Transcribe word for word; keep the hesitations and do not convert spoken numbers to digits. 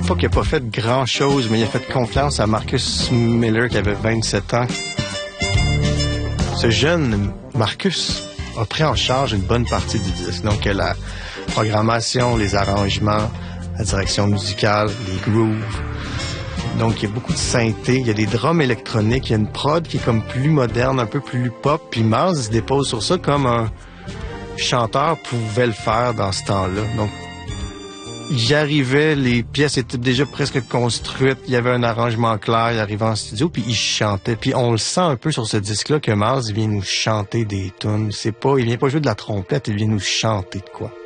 pas qu'il n'a pas fait grand-chose, mais il a fait confiance à Marcus Miller, qui avait vingt-sept ans. Ce jeune Marcus a pris en charge une bonne partie du disque. Donc, la programmation, les arrangements, la direction musicale, les grooves. Donc, il y a beaucoup de synthé, il y a des drums électroniques, il y a une prod qui est comme plus moderne, un peu plus pop. Puis Mars, il se dépose sur ça comme un chanteur pouvait le faire dans ce temps-là. Donc, j'y arrivais, les pièces étaient déjà presque construites, il y avait un arrangement clair, il arrivait en studio, puis il chantait. Puis on le sent un peu sur ce disque-là que Mars, il vient nous chanter des tunes. C'est pas, il vient pas jouer de la trompette, il vient nous chanter de quoi.